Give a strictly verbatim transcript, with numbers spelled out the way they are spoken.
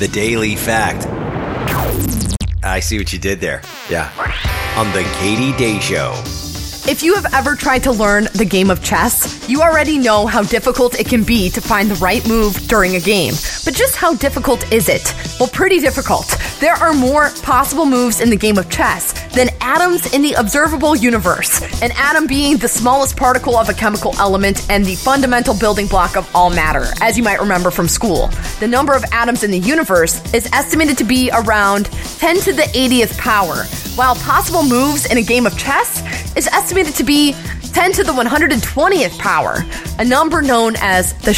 the Daily Fact. I see what you did there. Yeah. On the Katie Day Show. If you have ever tried to learn the game of chess, you already know how difficult it can be to find the right move during a game. But just how difficult is it? Well, pretty difficult. There are more possible moves in the game of chess than atoms in the observable universe. An atom being the smallest particle of a chemical element and the fundamental building block of all matter, as you might remember from school. The number of atoms in the universe is estimated to be around ten to the eightieth power, while possible moves in a game of chess is estimated to be ten to the one hundred twentieth power, a number known as the